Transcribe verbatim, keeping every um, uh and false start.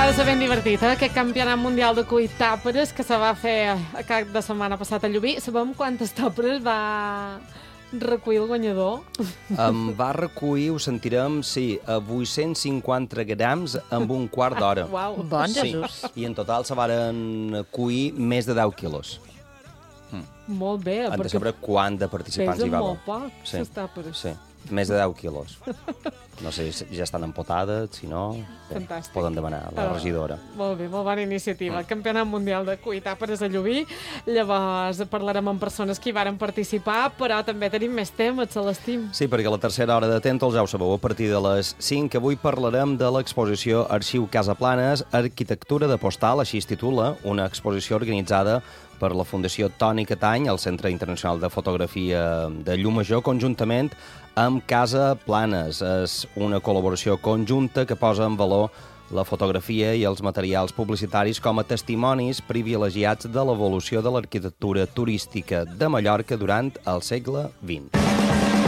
de ser ben divertit, eh? Aquest campionat mundial de cuit tàperes que se va fer a cap de setmana passat a Llubí. Sabem quantes tàperes va recollir el guanyador? Em va recollir, ho sentirem, sí, a vuit-cents cinquanta grams amb un quart d'hora. Uau, bon Sí, Jesús. i en total se varen cuir més de deu quilos. molt bé. Han de perquè saber quant de participants pesen hi va molt haver. poc, Sí, les tàperes. sí, més de deu quilos. No sé si ja estan empotades, si no, bé, Fantàstic. poden demanar a la Ah, regidora. Molt bé, molt bona iniciativa. El Campionat Mundial de Cuit Tàperes a Llubí. Llavors parlarem amb persones que hi varen participar, però també tenim més temes, Celestim. Sí, perquè a la tercera hora de Tentol, ja ho sabeu, a partir de les cinc, avui parlarem de l'exposició Arxiu Casa Planes, Arquitectura de Postal, així es titula, una exposició organitzada per la Fundació Toni Catany, el Centre Internacional de Fotografia de Llumajor, conjuntament amb Casa Planes. És una col·laboració conjunta que posa en valor la fotografia i els materials publicitaris com a testimonis privilegiats de l'evolució de l'arquitectura turística de Mallorca durant el segle vint.